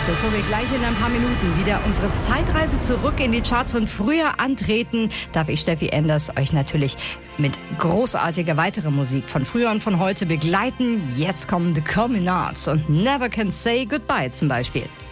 Bevor wir gleich in ein paar Minuten wieder unsere Zeitreise zurück in die Charts von früher antreten, darf ich, Steffi Enders, euch natürlich mit großartiger weiterer Musik von früher und von heute begleiten. Jetzt kommen The Communards und Never Can Say Goodbye zum Beispiel.